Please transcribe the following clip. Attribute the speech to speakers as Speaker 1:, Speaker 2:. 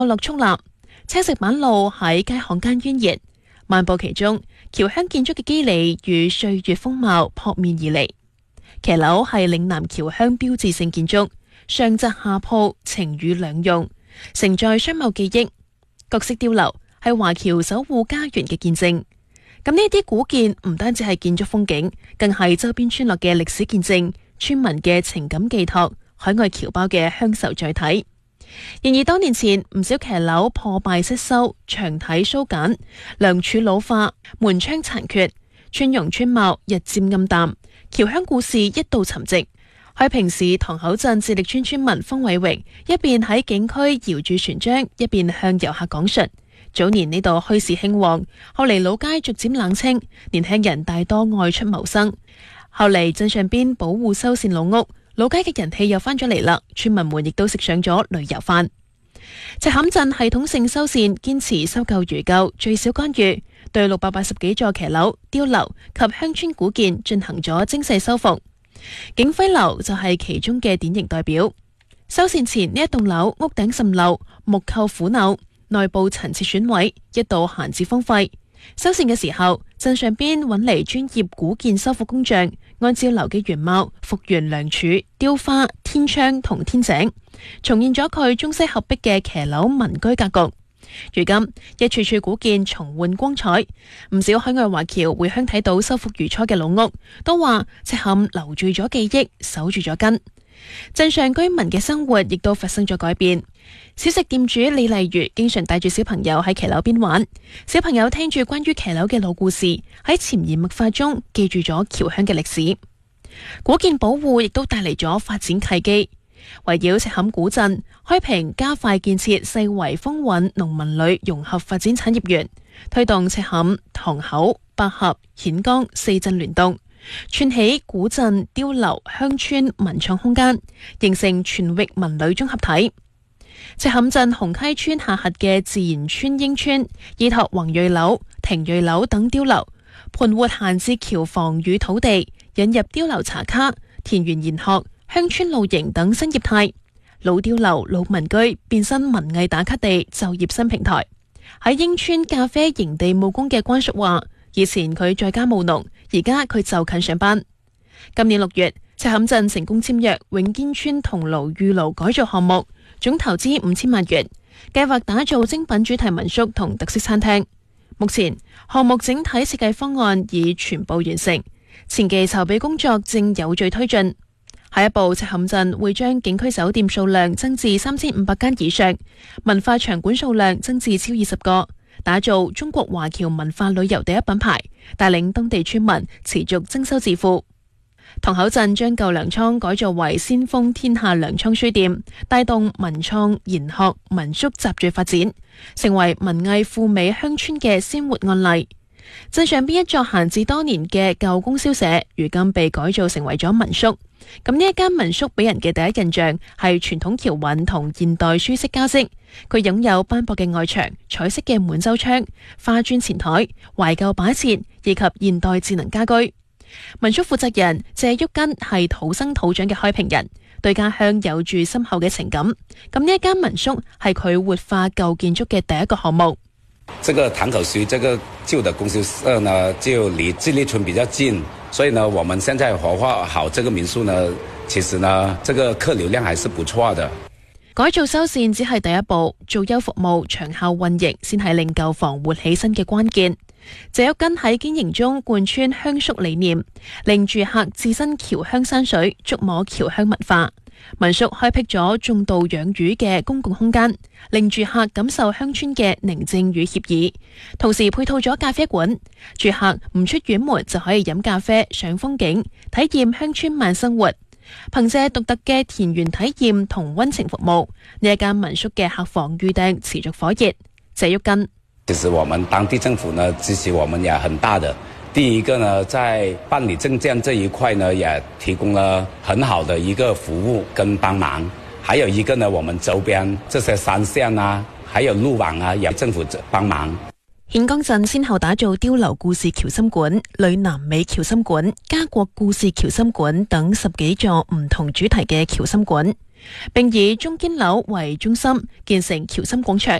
Speaker 1: 樂矗立，青石板路喺街巷間蜿蜒，漫步其中，僑鄉建築嘅肌理與歲月風貌撲面而嚟。騎樓係嶺南僑鄉標誌性建築，上窄下鋪，晴雨兩用，承載商貿記憶。各式碉樓係華僑守護家園嘅見證。咁呢啲古建唔單止係建築風景，更係周邊村落嘅歷史見證，村民嘅情感寄託，海外僑胞嘅鄉愁載體。然而多年前，唔少騎樓破敗失修，牆體疏簡，梁柱老化，門窗殘缺，村容村貌日漸暗淡，僑鄉故事一度沉寂。開平市塘口鎮致力村村民方偉榮一邊喺景區搖住船樁，一邊向遊客講述。早年呢度墟市興旺，後嚟老街逐漸冷清，年輕人大多外出謀生。後嚟鎮上邊保護修繕老屋，老街嘅人氣又翻咗嚟啦，村民們亦都食上咗旅遊飯。赤坎鎮系統性修繕，堅持修舊如舊，最少干預，對680幾座騎樓、碉樓及鄉村古建進行咗精細修復。景輝樓就係其中嘅典型代表。修繕前呢一棟樓屋頂滲漏，木構腐朽，內部陳設損毀，一度閒置荒廢。修繕嘅時候，鎮上邊揾嚟專業古建修復工匠，按照樓嘅原貌復原梁柱、雕花、天窗同天井，重現咗佢中西合璧嘅騎樓民居格局。如今一處處古建重煥光彩，唔少海外華僑回鄉睇到修復如初嘅老屋，都話赤坎留住咗記憶，守住咗根。鎮上居民嘅生活亦都發生咗改變。小食店主李麗如經常帶住小朋友喺騎樓邊玩，小朋友聽住關於騎樓嘅老故事，喺潛移默化中記住咗僑鄉嘅歷史。古建保護亦都帶嚟咗發展契機。圍繞赤坎古鎮，開平加快建設世圍風韻農民旅融合發展產業園，推動赤坎、塘口、百合、顯江四鎮聯動，串起古鎮、碉樓、鄉村文創空間，形成全域文旅綜合體。赤坎鎮紅溪村下轄嘅自然村英村，依託宏瑞樓、廷瑞樓等碉樓，盤活閒置橋房與土地，引入碉樓茶卡、田園研學、鄉村露營等新業態，老碉樓、老民居變身文藝打卡地、就業新平台。喺英村咖啡營地務工嘅關叔話，以前佢在家務農，而家佢就近上班。今年6月，赤坎鎮成功簽約永堅村桐廬御爐改造項目，總投資5000萬元，計劃打造精品主題民宿同特色餐廳。目前項目整體設計方案已全部完成，前期籌備工作正有序推進。下一步，赤坎鎮會將景區酒店數量增至3500間以上，文化場館數量增至超20個，打造中國華僑文化旅遊第一品牌，帶領當地村民持續增收致富。塘口鎮將舊糧倉改造為先鋒天下糧倉書店，帶動文創、研學、民宿集聚發展，成為文藝富美鄉村嘅鮮活案例。鎮上邊一座閒置多年嘅舊供銷社，如今被改造成為咗民宿。咁呢一間民宿俾人嘅第一印象係傳統僑韻同現代舒適交織。佢擁有斑駁嘅外牆、彩色嘅滿洲窗、花磚前台、懷舊擺設以及現代智能家居。民宿負責人謝旭根係土生土長嘅開平人，對家鄉有住深厚嘅情感。咁呢一間民宿係佢活化舊建築嘅第一個項目。
Speaker 2: 這個塘口區這個舊的供銷社呢，就離致力村比較近，所以呢，我們現在活化好這個民宿呢，其實呢，這個客流量還是不錯的。
Speaker 1: 改造修繕只係第一步，做優服務、長效運營先係令舊房活起身嘅關鍵。謝旭根喺經營中貫穿鄉宿理念，令住客置身僑鄉山水，觸摸僑鄉文化。民宿開闢咗種稻養魚嘅公共空間，令住客感受鄉村嘅寧靜與愜意。同時配套咗咖啡館，住客唔出院門就可以飲咖啡、賞風景，體驗鄉村慢生活。憑借獨特嘅田園體驗同溫情服務，呢一間民宿嘅客房預訂持續火熱。謝旭根，
Speaker 2: 其實我們當地政府呢支持我們也很大的。第一個呢，在辦理證件這一塊呢，也提供了很好的一個服務跟幫忙。還有一個呢，我們周邊這些山線啊，還有路網啊，也政府幫忙。
Speaker 1: 顯江鎮先後打造碉樓故事橋心館、呂南美橋心館、家國故事橋心館等10幾座唔同主題嘅橋心館。 並以中堅樓為中心建成僑心廣場。